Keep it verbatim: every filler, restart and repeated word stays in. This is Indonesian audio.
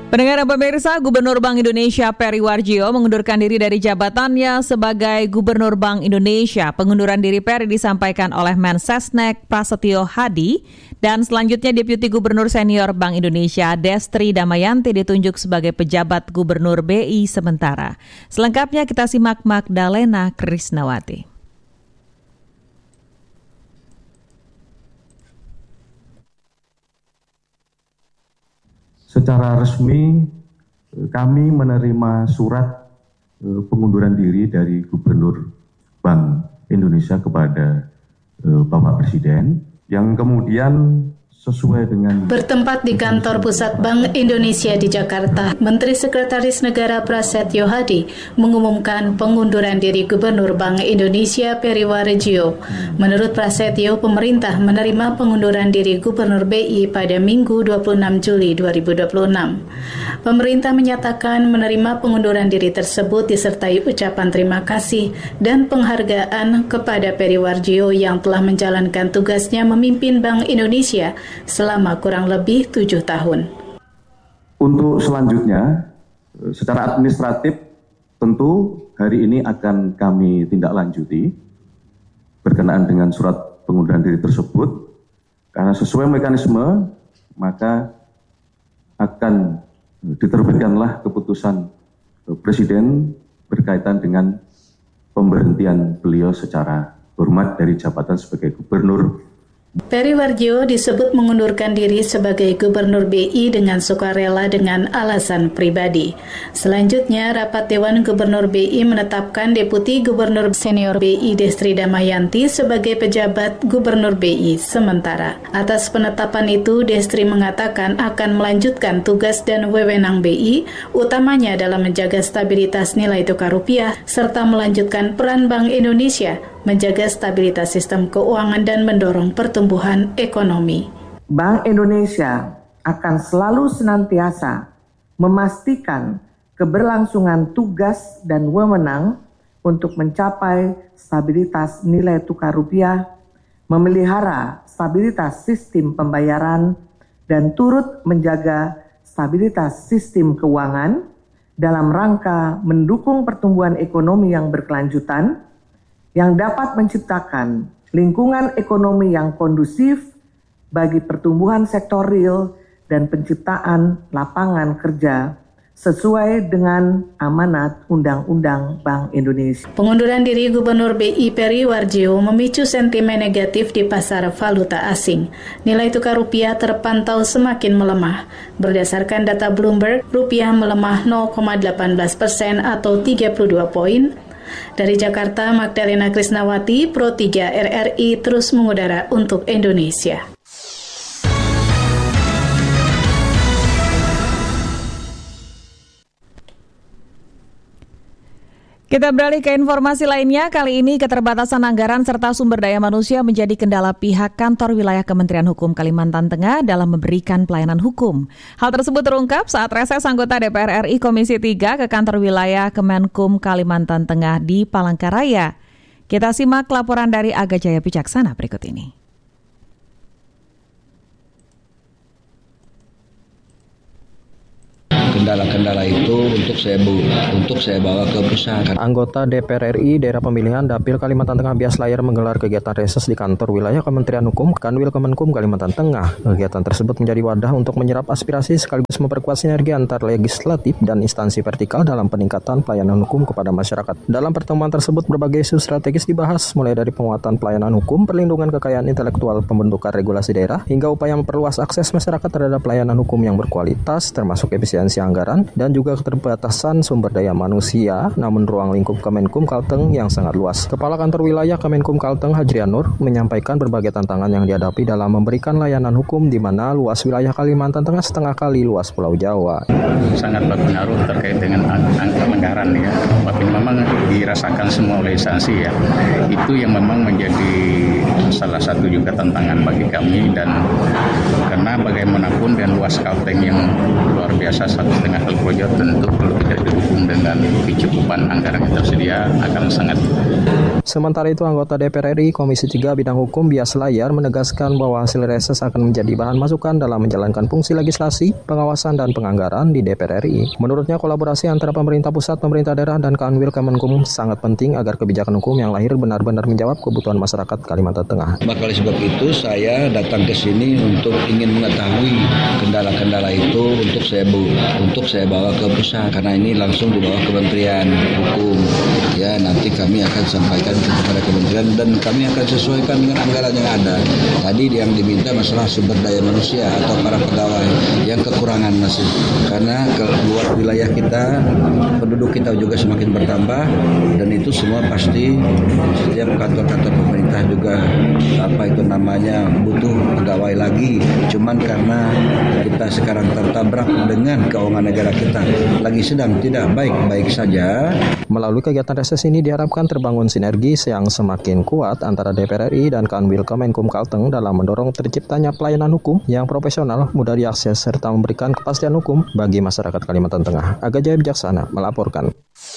Pendengar dan pemirsa, Gubernur Bank Indonesia Peri Warjio mengundurkan diri dari jabatannya sebagai Gubernur Bank Indonesia. Pengunduran diri Peri disampaikan oleh Mensesnek Prasetyo Hadi dan selanjutnya Deputi Gubernur Senior Bank Indonesia Destri Damayanti ditunjuk sebagai pejabat Gubernur B I sementara. Selengkapnya kita simak Magdalena Krisnawati. Secara resmi kami menerima surat pengunduran diri dari Gubernur Bank Indonesia kepada Bapak Presiden yang kemudian sesuai dengan bertempat di kantor pusat Bank Indonesia di Jakarta, Menteri Sekretaris Negara Prasetyo Hadi mengumumkan pengunduran diri Gubernur Bank Indonesia Peri Warjio. Menurut Prasetyo, pemerintah menerima pengunduran diri Gubernur B I pada Minggu dua puluh enam Juli dua ribu dua puluh enam. Pemerintah menyatakan menerima pengunduran diri tersebut disertai ucapan terima kasih dan penghargaan kepada Peri Warjio yang telah menjalankan tugasnya memimpin Bank Indonesia selama kurang lebih tujuh tahun. Untuk selanjutnya, secara administratif tentu hari ini akan kami tindak lanjuti berkenaan dengan surat pengunduran diri tersebut, karena sesuai mekanisme maka akan diterbitkanlah keputusan Presiden berkaitan dengan pemberhentian beliau secara hormat dari jabatan sebagai Gubernur. Peri Warjio disebut mengundurkan diri sebagai Gubernur B I dengan sukarela dengan alasan pribadi. Selanjutnya, rapat Dewan Gubernur B I menetapkan Deputi Gubernur Senior B I Destri Damayanti sebagai pejabat Gubernur B I sementara. Atas penetapan itu, Destri mengatakan akan melanjutkan tugas dan wewenang B I, utamanya dalam menjaga stabilitas nilai tukar rupiah, serta melanjutkan peran Bank Indonesia menjaga stabilitas sistem keuangan dan mendorong pertumbuhan ekonomi. Bank Indonesia akan selalu senantiasa memastikan keberlangsungan tugas dan wewenang untuk mencapai stabilitas nilai tukar rupiah, memelihara stabilitas sistem pembayaran, dan turut menjaga stabilitas sistem keuangan dalam rangka mendukung pertumbuhan ekonomi yang berkelanjutan, yang dapat menciptakan lingkungan ekonomi yang kondusif bagi pertumbuhan sektor real dan penciptaan lapangan kerja sesuai dengan amanat Undang-Undang Bank Indonesia. Pengunduran diri Gubernur B I Peri Warjio memicu sentimen negatif di pasar valuta asing. Nilai tukar rupiah terpantau semakin melemah. Berdasarkan data Bloomberg, rupiah melemah nol koma delapan belas persen atau tiga puluh dua poin. Dari Jakarta, Magdalena Krisnawati, Pro tiga R R I terus mengudara untuk Indonesia. Kita beralih ke informasi lainnya. Kali ini keterbatasan anggaran serta sumber daya manusia menjadi kendala pihak kantor wilayah Kementerian Hukum Kalimantan Tengah dalam memberikan pelayanan hukum. Hal tersebut terungkap saat reses anggota D P R R I Komisi tiga ke kantor wilayah Kemenkum Kalimantan Tengah di Palangkaraya. Kita simak laporan dari Aga Jaya Picaksana berikut ini. Kendala-kendala itu untuk saya bu, untuk saya bawa ke perusahaan. Anggota D P R R I Daerah Pemilihan Dapil Kalimantan Tengah Bias Layar menggelar kegiatan reses di kantor wilayah Kementerian Hukum Kanwil Kemenkum Kalimantan Tengah. Kegiatan tersebut menjadi wadah untuk menyerap aspirasi sekaligus memperkuat sinergi antar legislatif dan instansi vertikal dalam peningkatan pelayanan hukum kepada masyarakat. Dalam pertemuan tersebut berbagai isu strategis dibahas, mulai dari penguatan pelayanan hukum, perlindungan kekayaan intelektual, pembentukan regulasi daerah, hingga upaya memperluas akses masyarakat terhadap pelayanan hukum yang berkualitas, termasuk efisiensi anggaran dan juga keterbatasan sumber daya manusia, namun ruang lingkup Kemenkum Kalteng yang sangat luas. Kepala Kantor Wilayah Kemenkum Kalteng Hajrian Nur menyampaikan berbagai tantangan yang dihadapi dalam memberikan layanan hukum di mana luas wilayah Kalimantan Tengah setengah kali luas Pulau Jawa. Sangat berpengaruh terkait dengan angka anggaran ya, tapi memang dirasakan semua oleh instansi ya. Itu yang memang menjadi salah satu juga tantangan bagi kami, dan karena bagaimanapun dan luas Kalteng yang luar biasa satu dengan hal proyek, tentu kalau tidak didukung dengan kecukupan anggaran yang tersedia akan sangat. Sementara itu, anggota D P R R I Komisi tiga Bidang Hukum Bias Layar menegaskan bahwa hasil reses akan menjadi bahan masukan dalam menjalankan fungsi legislasi, pengawasan, dan penganggaran di D P R R I. Menurutnya, kolaborasi antara pemerintah pusat, pemerintah daerah, dan Kanwil Kemenkum sangat penting agar kebijakan hukum yang lahir benar-benar menjawab kebutuhan masyarakat Kalimantan Tengah. Maka oleh sebab itu saya datang ke sini untuk ingin mengetahui kendala-kendala itu untuk saya bu, untuk saya bawa ke pusat karena ini langsung di bawah Kementerian Hukum. Ya, nanti kami akan sampaikan kepada kementerian dan kami akan sesuaikan dengan anggaran yang ada. Tadi yang diminta masalah sumber daya manusia atau para pegawai yang kekurangan masih karena ke luar wilayah kita penduduk kita juga semakin bertambah dan itu semua pasti setiap kantor-kantor pemerintah juga apa itu namanya butuh pegawai lagi. Cuman karena kita sekarang tertabrak dengan keuangan negara kita lagi sedang tidak baik-baik saja. Melalui kegiatan reses ini diharapkan terbangun sinergi yang semakin kuat antara D P R R I dan Kanwil Kemenkum Kalteng dalam mendorong terciptanya pelayanan hukum yang profesional, mudah diakses, serta memberikan kepastian hukum bagi masyarakat Kalimantan Tengah. Aga Jaya Bijaksana melaporkan.